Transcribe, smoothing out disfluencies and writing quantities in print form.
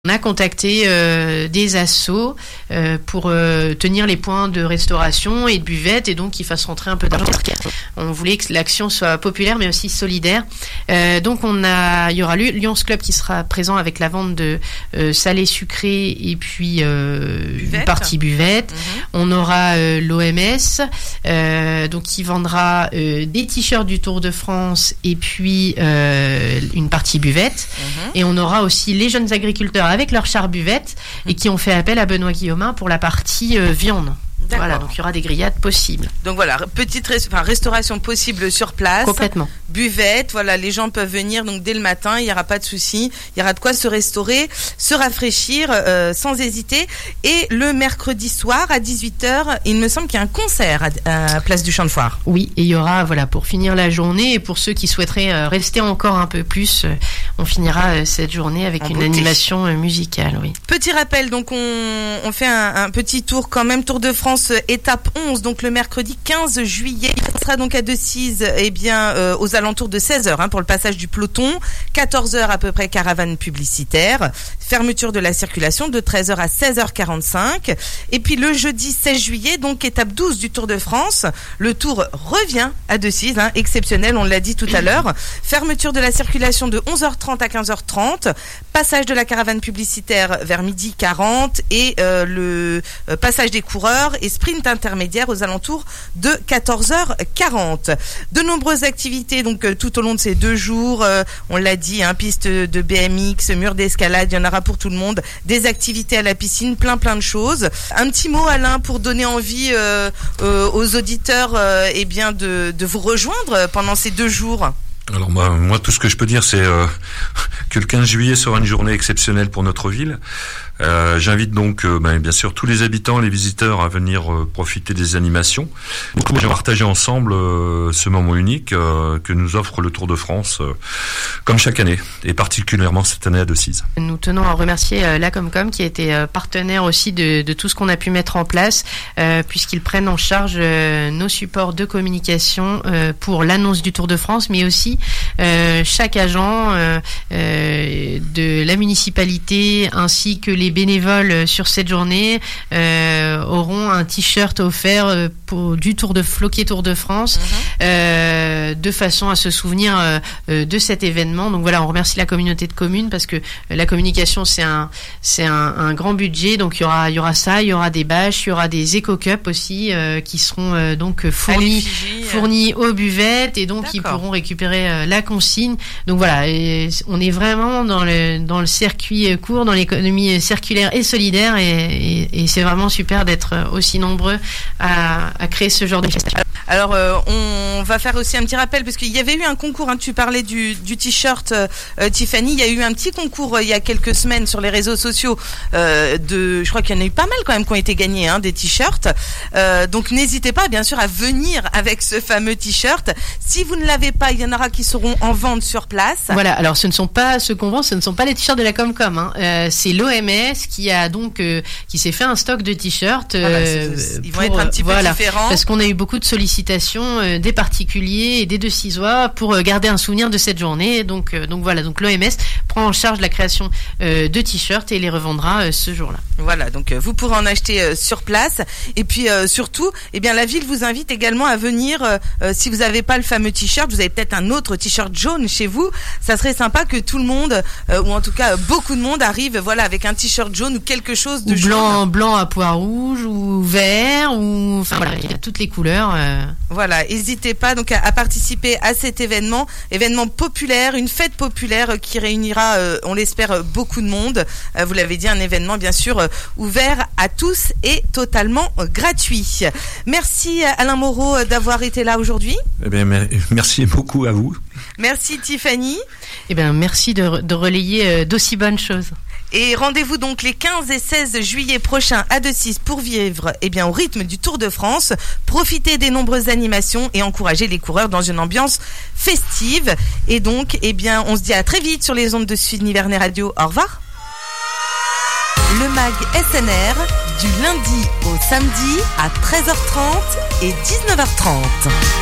On a contacté des assos pour tenir les points de restauration et de buvette et donc qu'ils fassent rentrer un peu d'argent. On voulait que l'action soit populaire mais aussi solidaire. Donc il y aura Lions Club qui sera présent avec la vente de salé sucré et puis une partie buvette. On aura l'OMS donc qui vendra des t-shirts du Tour de France et puis une partie buvette. Et on aura aussi les jeunes agriculteurs avec leur char buvette et qui ont fait appel à Benoît Guillaumin pour la partie viande. D'accord. Voilà, donc il y aura des grillades possibles. Donc voilà, petite restauration possible sur place. Complètement. Buvette, voilà, les gens peuvent venir donc dès le matin, il n'y aura pas de souci, il y aura de quoi se restaurer, se rafraîchir sans hésiter. Et le mercredi soir à 18h, il me semble qu'il y a un concert à Place du Champ de Foire. Oui, et il y aura, voilà, pour finir la journée et pour ceux qui souhaiteraient rester encore un peu plus, on finira cette journée avec une animation musicale, oui. Petit rappel, donc on fait un petit tour quand même, Tour de France étape 11, donc le mercredi 15 juillet. Il sera donc à Decize, aux alentours de 16h pour le passage du peloton, 14h à peu près caravane publicitaire, fermeture de la circulation de 13h à 16h45. Et puis le jeudi 16 juillet, donc étape 12 du Tour de France, le Tour revient à Decize, exceptionnel, on l'a dit tout à l'heure. Fermeture de la circulation de 11h30 à 15h30, passage de la caravane publicitaire vers 12h40 et le passage des coureurs et sprint intermédiaire aux alentours de 14h40. De nombreuses activités donc tout au long de ces 2 jours, on l'a dit, piste de BMX, mur d'escalade, il y en aura pour tout le monde, des activités à la piscine, plein de choses. Un petit mot Alain pour donner envie aux auditeurs de vous rejoindre pendant ces 2 jours. Alors moi tout ce que je peux dire c'est que le 15 juillet sera une journée exceptionnelle pour notre ville. J'invite donc bien sûr tous les habitants, les visiteurs à venir profiter des animations. Donc on va partager ensemble ce moment unique que nous offre le Tour de France comme chaque année et particulièrement cette année à Decize. Nous tenons à remercier la Comcom qui a été partenaire aussi de tout ce qu'on a pu mettre en place puisqu'ils prennent en charge nos supports de communication pour l'annonce du Tour de France mais aussi chaque agent de la municipalité ainsi que les bénévoles sur cette journée auront un t-shirt offert du floqué Tour de France de façon à se souvenir de cet événement. Donc voilà, on remercie la communauté de communes parce que la communication c'est un grand budget. Donc il y aura ça, il y aura des bâches, il y aura des éco-cups aussi qui seront donc fournis aux buvettes et donc ils pourront récupérer la consigne. Donc voilà, on est vraiment dans le circuit court, dans l'économie circulaire et solidaire et c'est vraiment super d'être aussi nombreux à créer ce genre de manifestation. Alors on va faire aussi un petit rappel parce qu'il y avait eu un concours, tu parlais du t-shirt Tiffany, il y a eu un petit concours il y a quelques semaines sur les réseaux sociaux je crois qu'il y en a eu pas mal quand même qui ont été gagnés des t-shirts. Donc n'hésitez pas bien sûr à venir avec ce fameux t-shirt. Si vous ne l'avez pas, il y en aura qui seront en vente sur place. Voilà, alors ce ne sont pas les t-shirts de la Comcom, c'est l'OMS qui s'est fait un stock de t-shirts. Ils vont être un petit peu différents. Parce qu'on a eu beaucoup de sollicitations des particuliers et des Decizois pour garder un souvenir de cette journée. Donc voilà, donc l'OMS prend en charge la création de t-shirts et les revendra ce jour-là. Voilà, donc vous pourrez en acheter sur place. Et puis surtout, la ville vous invite également à venir, si vous n'avez pas le fameux t-shirt, vous avez peut-être un autre t-shirt jaune chez vous, ça serait sympa que tout le monde, ou en tout cas beaucoup de monde arrive avec un t-shirt jaune ou quelque chose de jaune. Blanc à pois rouge ou vert, il y a toutes les couleurs. Voilà, n'hésitez pas donc à participer à cet événement populaire, une fête populaire qui réunira, on l'espère, beaucoup de monde. Vous l'avez dit, un événement bien sûr ouvert à tous et totalement gratuit. Merci Alain Moreau d'avoir été là aujourd'hui. Merci beaucoup à vous. Merci Tiffany. Merci de relayer d'aussi bonnes choses. Et rendez-vous donc les 15 et 16 juillet prochains à Decize pour vivre au rythme du Tour de France, profiter des nombreuses animations et encourager les coureurs dans une ambiance festive. Et donc, on se dit à très vite sur les ondes de Sud Nivernais Radio. Au revoir. Le MAG SNR, du lundi au samedi à 13h30 et 19h30.